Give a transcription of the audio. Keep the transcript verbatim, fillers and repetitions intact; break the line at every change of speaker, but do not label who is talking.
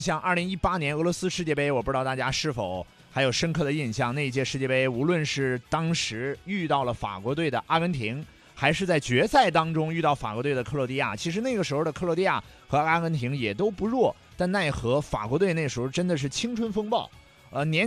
像二零一八年俄罗斯世界杯，我不知道大家是否还有深刻的印象。那一届世界杯，无论是当时遇到了法国队的阿根廷，还是在决赛当中遇到法国队的克罗地亚，其实那个时候的克罗地亚和阿根廷也都不弱，但奈何法国队那时候真的是青春风暴，呃年。